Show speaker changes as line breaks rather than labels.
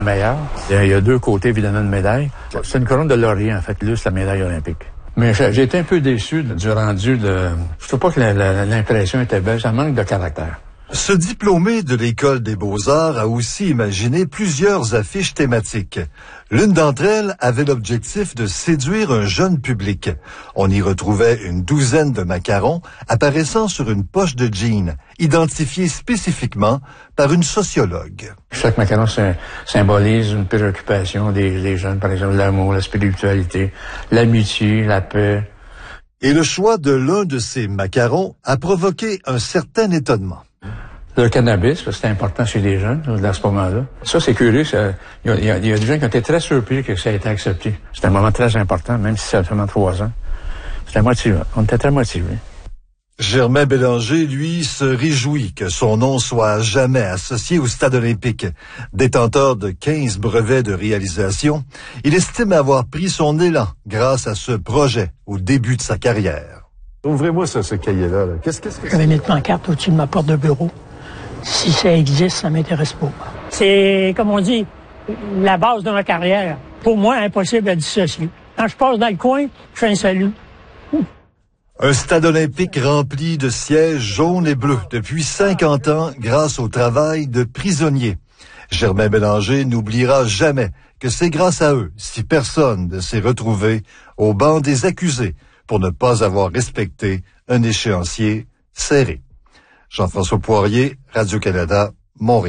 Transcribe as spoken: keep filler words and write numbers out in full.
Meilleur. Il y a deux côtés, évidemment, de médaille. C'est une couronne de laurier, en fait, illustre la médaille olympique. Mais j'ai été un peu déçu du rendu de... Je trouve pas que la, la, l'impression était belle, ça manque de caractère.
Ce diplômé de l'École des Beaux-Arts a aussi imaginé plusieurs affiches thématiques. L'une d'entre elles avait l'objectif de séduire un jeune public. On y retrouvait une douzaine de macarons apparaissant sur une poche de jean, identifiée spécifiquement par une sociologue.
Chaque macaron symbolise une préoccupation des, des jeunes, par exemple l'amour, la spiritualité, l'amitié, la paix.
Et le choix de l'un de ces macarons a provoqué un certain étonnement.
Le cannabis, c'est important chez les jeunes, à ce moment-là. Ça, c'est curieux. Il y, y, y a des gens qui ont été très surpris que ça ait été accepté. C'est un moment très important, même si ça a seulement trois ans. C'était motivant. On était très motivés.
Germain Bélanger, lui, se réjouit que son nom soit à jamais associé au Stade olympique. Détenteur de quinze brevets de réalisation, il estime avoir pris son élan grâce à ce projet au début de sa carrière.
Ouvrez-moi ça, ce cahier-là. Là. Qu'est-ce, qu'est-ce que
Je vais mettre ma carte au-dessus de ma porte de bureau. Si ça existe, ça m'intéresse pas. C'est, comme on dit, la base de ma carrière. Pour moi, impossible à dissocier. Quand je passe dans le coin, je fais un salut. Ouh.
Un stade olympique rempli de sièges jaunes et bleus depuis cinquante ans grâce au travail de prisonniers. Germain Bélanger n'oubliera jamais que c'est grâce à eux si personne ne s'est retrouvé au banc des accusés pour ne pas avoir respecté un échéancier serré. Jean-François Poirier, Radio-Canada, Montréal.